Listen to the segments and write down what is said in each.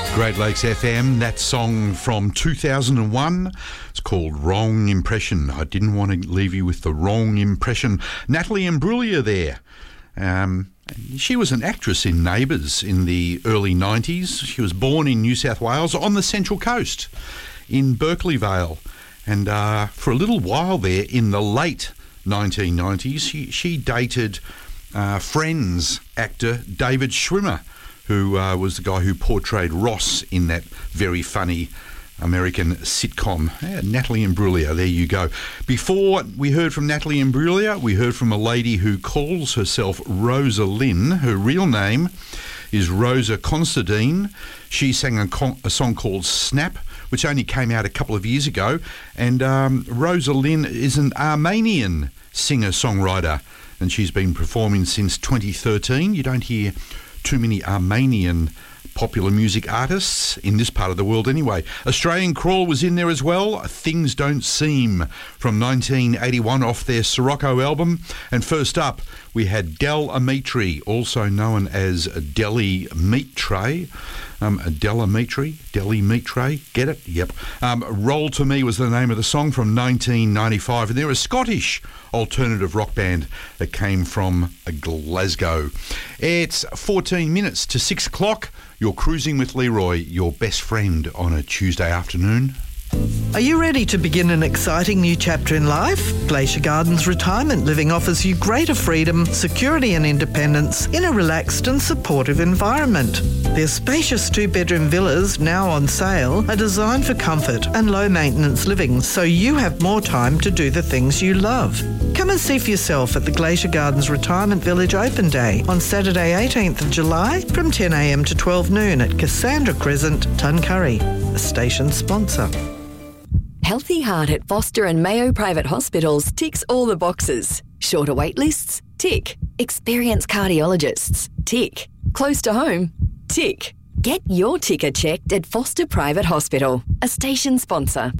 Great Lakes FM, that song from 2001. It's called Wrong Impression. I didn't want to leave you with the wrong impression. Natalie Imbruglia there. She was an actress in Neighbours in the early 90s. She was born in New South Wales on the Central Coast in Berkeley Vale. And for a little while there in the late 1990s, she dated Friends actor David Schwimmer, who was the guy who portrayed Ross in that very funny American sitcom. Yeah, Natalie Imbruglia, there you go. Before we heard from Natalie Imbruglia, we heard from a lady who calls herself Rosa Lynn. Her real name is Rosa Considine. She sang a song called Snap, which only came out a couple of years ago. And Rosa Lynn is an Armenian singer-songwriter, and she's been performing since 2013. You don't hear too many Armenian popular music artists in this part of the world anyway. Australian Crawl was in there as well. Things Don't Seem from 1981 off their Sirocco album. And first up, we had Del Amitri, also known as Deli Meat Tray. Deli Meat Tray, get it? Yep. Roll to Me was the name of the song from 1995. And they're a Scottish alternative rock band that came from Glasgow. It's 14 minutes to 6 o'clock. You're cruising with Leroy, your best friend on a Tuesday afternoon. Are you ready to begin an exciting new chapter in life? Glacier Gardens Retirement Living offers you greater freedom, security and independence in a relaxed and supportive environment. Their spacious 2-bedroom villas, now on sale, are designed for comfort and low-maintenance living, so you have more time to do the things you love. Come and see for yourself at the Glacier Gardens Retirement Village Open Day on Saturday 18th of July from 10 a.m. to 12 noon at Cassandra Crescent, Tuncurry, a station sponsor. Healthy Heart at Foster and Mayo Private Hospitals ticks all the boxes. Shorter wait lists? Tick. Experienced cardiologists? Tick. Close to home? Tick. Get your ticker checked at Foster Private Hospital, a station sponsor.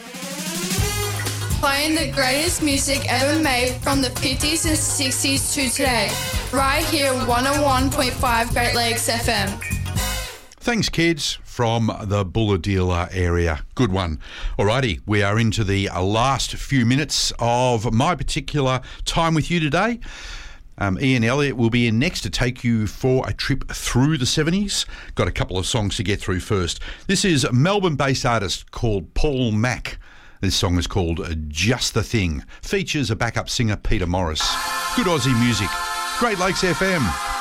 Playing the greatest music ever made from the 50s and 60s to today. Right here, 101.5 Great Lakes FM. Thanks, kids, from the Bulahdelah area. Good one. Alrighty, we are into the last few minutes of my particular time with you today. Ian Elliott will be in next to take you for a trip through the 70s. Got a couple of songs to get through first. This is a Melbourne-based artist called Paul Mack. This song is called Just the Thing. Features a backup singer, Peter Morris. Good Aussie music. Great Lakes FM.